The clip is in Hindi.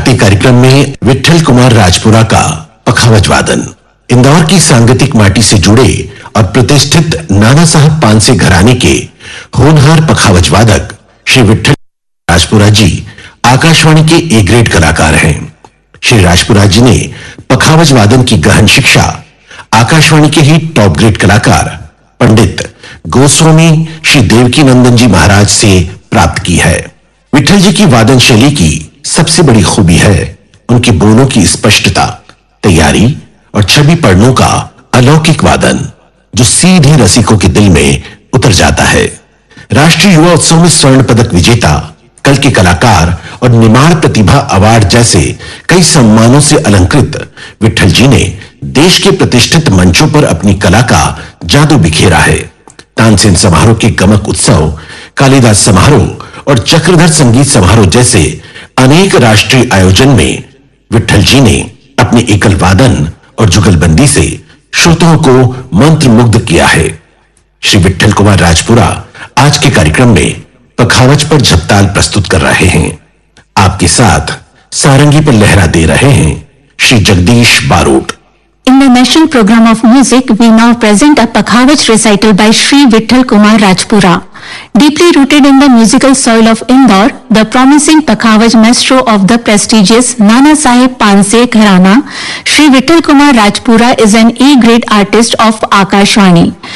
के कार्यक्रम में विट्ठल कुमार राजपुरा का पखावज वादन। इंदौर की सांगीतिक माटी से जुड़े और प्रतिष्ठित नाना साहब पानसे घराने के होनहार पखावज वादक श्री विट्ठल राजपुरा जी आकाशवाणी के ए ग्रेड कलाकार हैं। श्री राजपुरा जी ने पखावज वादन की गहन शिक्षा आकाशवाणी के ही टॉप ग्रेड कलाकार पंडित गोस्वामी श्री देवकी नंदन जी महाराज से प्राप्त की है। विट्ठल जी की वादन शैली की सबसे बड़ी खूबी है उनकी बोलों की स्पष्टता, तैयारी और छवि पढ़नों का अलौकिक वादन जो सीधे रसिकों के दिल में उतर जाता है। राष्ट्रीय युवा उत्सव में स्वर्ण पदक विजेता, कल के कलाकार और निमाड़ प्रतिभा अवार्ड जैसे कई सम्मानों से अलंकृत विट्ठल जी ने देश के प्रतिष्ठित मंचों पर अपनी कला का जादू बिखेरा है। तानसेन समारोह के गमक उत्सव, कालिदास समारोह और चक्रधर संगीत समारोह जैसे अनेक राष्ट्रीय आयोजन में विट्ठल जी ने अपने एकल वादन और जुगलबंदी से श्रोताओं को मंत्रमुग्ध किया है। श्री विट्ठल कुमार राजपुरा आज के कार्यक्रम में पखावज पर झपताल प्रस्तुत कर रहे हैं। आपके साथ सारंगी पर लहरा दे रहे हैं Shri Jagdish Barot. In the national program of music, we now present a Pakhavaj recital by Shri Vitthal Kumar Rajpura. Deeply rooted in the musical soil of Indore, the promising Pakhavaj maestro of the prestigious Nana Saheb Panse Gharana, Shri Vitthal Kumar Rajpura is an A-grade artist of Akashvani.